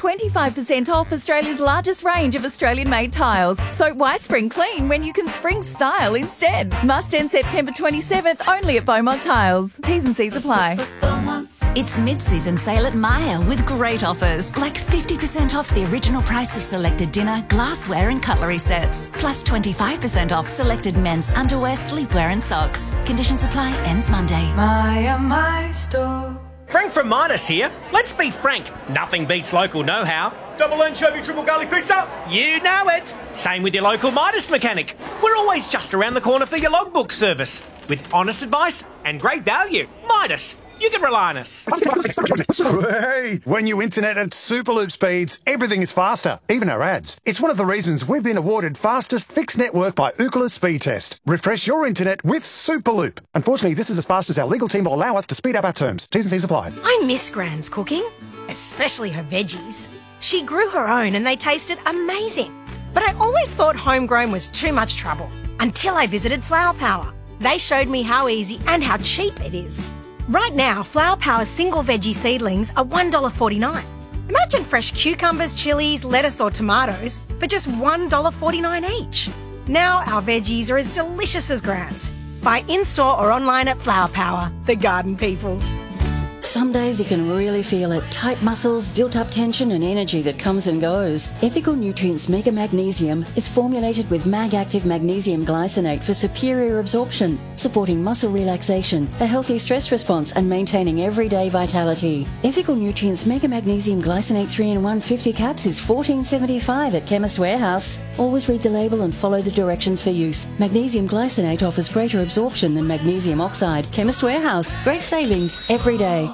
25% off Australia's largest range of Australian-made tiles. So why spring clean when you can spring style instead? Must end September 27th only at Beaumont Tiles. T's and C's apply. It's mid-season sale at Myer with great offers, like 50% off the original price of selected dinner, glassware and cutlery sets, plus 25% off selected men's underwear, sleepwear and socks. Conditions apply, ends Monday. Myer, my store. Frank from Midas here. Let's be frank, nothing beats local know-how. Double anchovy, triple garlic pizza. You know it. Same with your local Midas mechanic. We're always just around the corner for your logbook service. With honest advice and great value. Midas, you can rely on us. Hey, when you internet at Superloop speeds, everything is faster, even our ads. It's one of the reasons we've been awarded fastest fixed network by Ookla Speed Test. Refresh your internet with Superloop. Unfortunately, this is as fast as our legal team will allow us to speed up our terms. T's and C's apply. I miss Gran's cooking, especially her veggies. She grew her own and they tasted amazing. But I always thought homegrown was too much trouble until I visited Flower Power. They showed me how easy and how cheap it is. Right now, Flower Power's single veggie seedlings are $1.49. Imagine fresh cucumbers, chilies, lettuce or tomatoes for just $1.49 each. Now our veggies are as delicious as Gran's. Buy in-store or online at Flower Power, the garden people. Some days you can really feel it. Tight muscles, built-up tension and energy that comes and goes. Ethical Nutrients Mega Magnesium is formulated with Mag-Active Magnesium Glycinate for superior absorption, supporting muscle relaxation, a healthy stress response and maintaining everyday vitality. Ethical Nutrients Mega Magnesium Glycinate 3-in-1 50 caps is $14.75 at Chemist Warehouse. Always read the label and follow the directions for use. Magnesium Glycinate offers greater absorption than magnesium oxide. Chemist Warehouse. Great savings every day.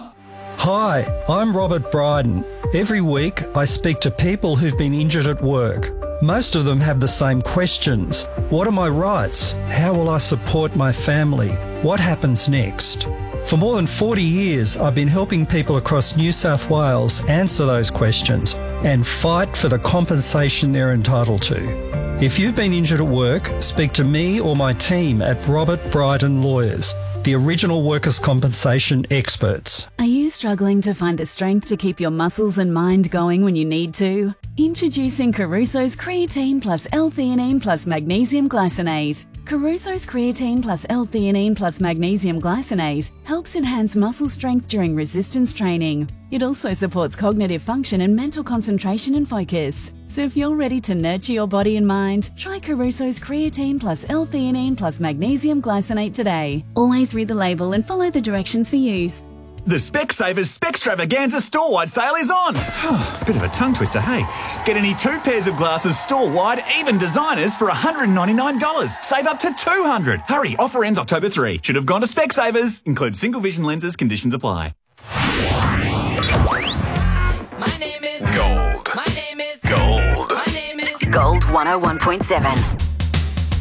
Hi, I'm Robert Bryden. Every week I speak to people who've been injured at work. Most of them have the same questions. What are my rights? How will I support my family? What happens next? For more than 40 years, I've been helping people across New South Wales answer those questions and fight for the compensation they're entitled to. If you've been injured at work, speak to me or my team at Robert Bryden Lawyers, the original workers' compensation experts. Are you struggling to find the strength to keep your muscles and mind going when you need to? Introducing Caruso's Creatine plus L-theanine plus Magnesium Glycinate. Caruso's Creatine plus L-theanine plus Magnesium Glycinate helps enhance muscle strength during resistance training. It also supports cognitive function and mental concentration and focus. So if you're ready to nurture your body and mind, try Caruso's Creatine plus L-theanine plus Magnesium Glycinate today. Always read the label and follow the directions for use. The Specsavers Specstravaganza store-wide sale is on. Bit of a tongue twister, hey? Get any 2 pairs of glasses store-wide, even designers, for $199. Save up to $200. Hurry, offer ends October 3. Should have gone to Specsavers. Includes single vision lenses, conditions apply. My name is Gold. My name is Gold. My name is Gold 101.7.